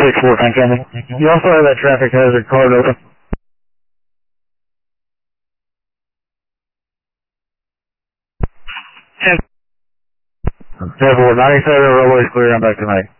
6-4, Franklin. You also have that traffic hazard card open. Therefore, 97 railway clear, I'm back tonight.